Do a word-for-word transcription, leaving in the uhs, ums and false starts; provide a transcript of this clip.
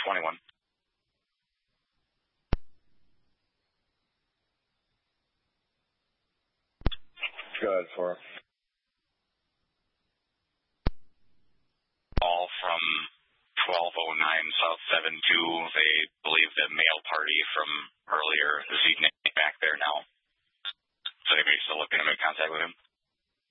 twenty-one. Go ahead, for All from twelve oh nine South seven two. They believe the male party from earlier this evening back there now. Is anybody still looking to make contact with him?